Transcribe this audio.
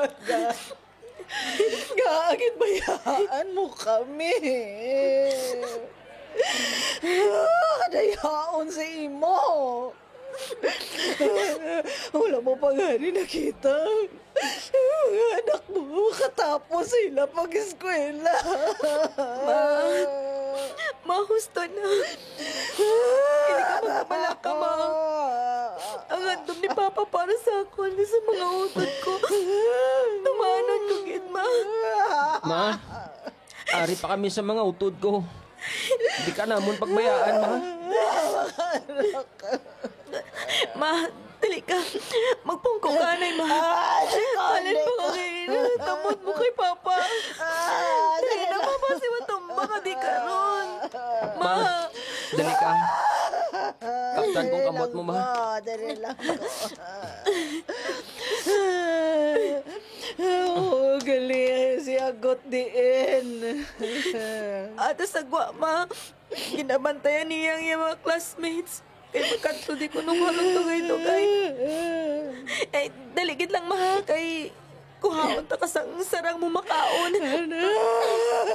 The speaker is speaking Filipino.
Gaagit bayaan mo kami. Kadayaon sa imo. Wala mo pa nga rin nakita. Anak mo, makatapos sila pag-eskwela. Mahusto na. Hindi ka magkabala ka, ma. Ang handom ni Papa para sa akin sa mga utod ko. Tumanan ko, gid, ma. Ma, ari pa kami sa mga utod ko. Hindi ka namon pagbayaan, ma. Ma, dali ka. Magpungko ka na, ma. Alin mo ka kayo. Tamot mo kay Papa. Dali na, Papa, si matumba ka di ka ron. Ma. Dali ka. Kaptan kong kamot mo, ma. Dali lang ko. Oh, galing si Agot diin. Ata sagwa, ma. Ginabantayan niyang yung mga classmates. Kaya magkanto di ko nung halong tugay-tugay. Eh, daligid lang, ma. Kay kuhaon ta kasang sarang mo makaon.